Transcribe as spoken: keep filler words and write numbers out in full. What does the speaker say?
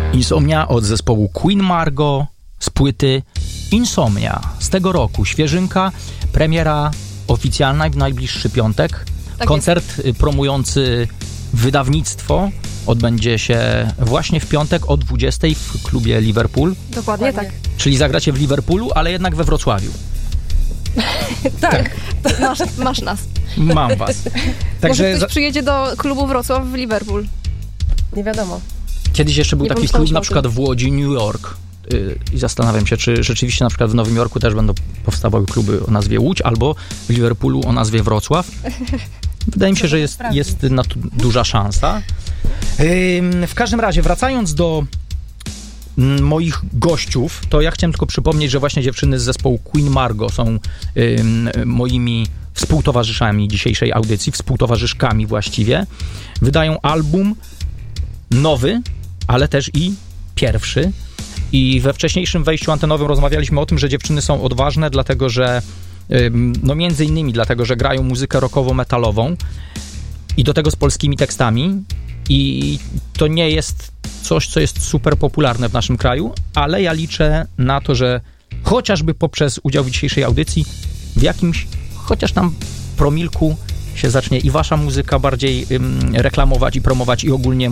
Insomnia od zespołu Queen Margot z płyty Insomnia z tego roku. Świeżynka, premiera oficjalna w najbliższy piątek. Tak Koncert jest. promujący wydawnictwo odbędzie się właśnie w piątek o dwudziestej w klubie Liverpool. Dokładnie tak. Czyli zagracie w Liverpoolu, ale jednak we Wrocławiu. Tak, masz, masz nas. Mam was. Także Może ktoś za... przyjedzie do klubu Wrocław w Liverpool. Nie wiadomo. Kiedyś jeszcze był Nie taki klub na przykład w Łodzi, New York. I zastanawiam się, czy rzeczywiście na przykład w Nowym Jorku też będą powstawały kluby o nazwie Łódź, albo w Liverpoolu o nazwie Wrocław. Wydaje mi się, że jest, jest na to duża szansa. W każdym razie, wracając do moich gościów, to ja chciałem tylko przypomnieć, że właśnie dziewczyny z zespołu Queen Margot są moimi współtowarzyszami dzisiejszej audycji, współtowarzyszkami właściwie. Wydają album nowy, ale też i pierwszy. I we wcześniejszym wejściu antenowym rozmawialiśmy o tym, że dziewczyny są odważne, dlatego że no między innymi dlatego, że grają muzykę rockowo-metalową i do tego z polskimi tekstami i to nie jest coś, co jest super popularne w naszym kraju, ale ja liczę na to, że chociażby poprzez udział w dzisiejszej audycji w jakimś, chociaż tam promilku się zacznie i wasza muzyka bardziej ym, reklamować i promować i ogólnie